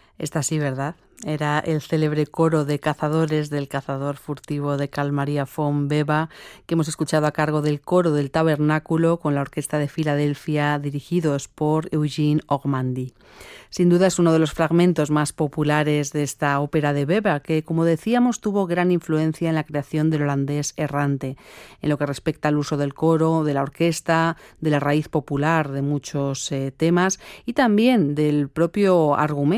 Esta sí, ¿verdad? Era el célebre coro de cazadores del cazador furtivo de Carl Maria von Weber, que hemos escuchado a cargo del coro del Tabernáculo con la Orquesta de Filadelfia, dirigidos por Eugene Ormandy. Sin duda es uno de los fragmentos más populares de esta ópera de Weber, que, como decíamos, tuvo gran influencia en la creación del holandés errante, en lo que respecta al uso del coro, de la orquesta, de la raíz popular de muchos temas y también del propio argumento